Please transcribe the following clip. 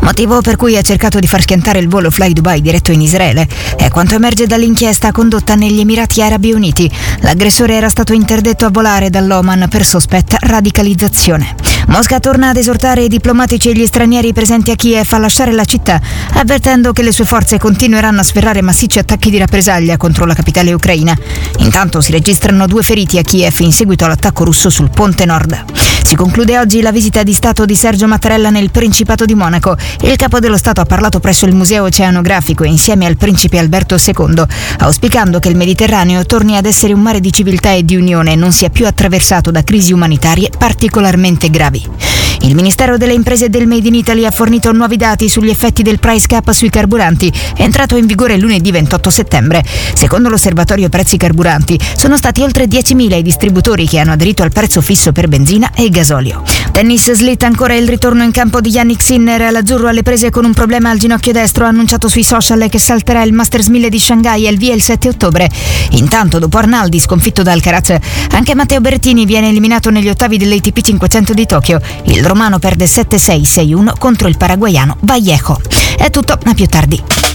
motivo per cui ha cercato di far schiantare il volo Fly Dubai diretto in Israele. È quanto emerge dall'inchiesta condotta negli Emirati Arabi Uniti. L'aggressore era stato interdetto a volare dall'Oman per sospetta radicalizzazione. Mosca torna ad esortare i diplomatici e gli stranieri presenti a Kiev a lasciare la città, avvertendo che le sue forze continueranno a sferrare massicci attacchi di rappresaglia contro la capitale ucraina. Intanto si registrano 2 feriti a Kiev in seguito all'attacco russo sul Ponte Nord. Si conclude oggi la visita di Stato di Sergio Mattarella nel Principato di Monaco. Il capo dello Stato ha parlato presso il Museo Oceanografico insieme al principe Alberto II, auspicando che il Mediterraneo torni ad essere un mare di civiltà e di unione e non sia più attraversato da crisi umanitarie particolarmente gravi. Il Ministero delle Imprese e del Made in Italy ha fornito nuovi dati sugli effetti del price cap sui carburanti, entrato in vigore lunedì 28 settembre. Secondo l'Osservatorio Prezzi Carburanti, sono stati oltre 10.000 i distributori che hanno aderito al prezzo fisso per benzina e gasolio. Tennis slitta ancora il ritorno in campo di Jannik Sinner. L'azzurro alle prese con un problema al ginocchio destro ha annunciato sui social che salterà il Masters 1000 di Shanghai al via il 7 ottobre. Intanto, dopo Arnaldi sconfitto da Alcaraz, anche Matteo Berrettini viene eliminato negli ottavi dell'ATP 500 di Tokyo. Il romano perde 7-6, 6-1 contro il paraguaiano Vallejo. È tutto, a più tardi.